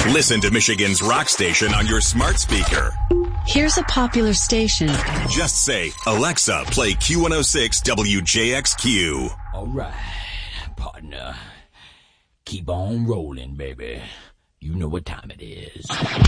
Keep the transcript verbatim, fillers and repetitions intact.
Listen to Michigan's rock station on your smart speaker. Here's a popular station. Just say, Alexa, play Q one oh six W J X Q. All right, partner. Keep on rolling, baby. You know what time it is.